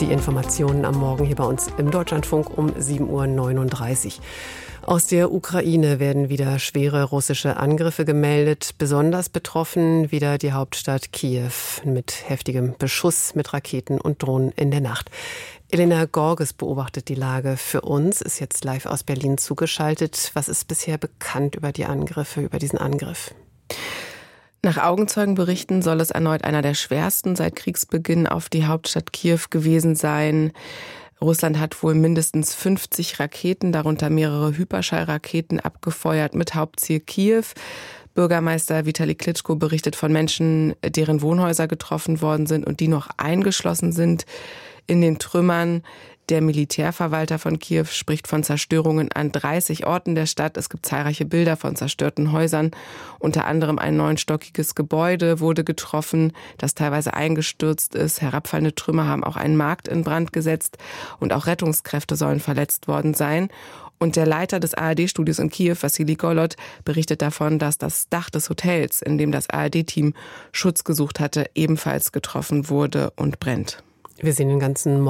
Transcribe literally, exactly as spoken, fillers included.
Die Informationen am Morgen hier bei uns im Deutschlandfunk um sieben Uhr neununddreißig. Aus der Ukraine werden wieder schwere russische Angriffe gemeldet. Besonders betroffen wieder die Hauptstadt Kiew mit heftigem Beschuss mit Raketen und Drohnen in der Nacht. Elena Gorges beobachtet die Lage für uns, ist jetzt live aus Berlin zugeschaltet. Was ist bisher bekannt über die Angriffe, über diesen Angriff? Nach Augenzeugenberichten soll es erneut einer der schwersten seit Kriegsbeginn auf die Hauptstadt Kiew gewesen sein. Russland hat wohl mindestens fünfzig Raketen, darunter mehrere Hyperschallraketen, abgefeuert mit Hauptziel Kiew. Bürgermeister Vitali Klitschko berichtet von Menschen, deren Wohnhäuser getroffen worden sind und die noch eingeschlossen sind in den Trümmern. Der Militärverwalter von Kiew spricht von Zerstörungen an dreißig Orten der Stadt. Es gibt zahlreiche Bilder von zerstörten Häusern. Unter anderem ein neunstöckiges Gebäude wurde getroffen, das teilweise eingestürzt ist. Herabfallende Trümmer haben auch einen Markt in Brand gesetzt. Und auch Rettungskräfte sollen verletzt worden sein. Und der Leiter des A R D-Studios in Kiew, Wassili Golod, berichtet davon, dass das Dach des Hotels, in dem das A R D-Team Schutz gesucht hatte, ebenfalls getroffen wurde und brennt. Wir sehen den ganzen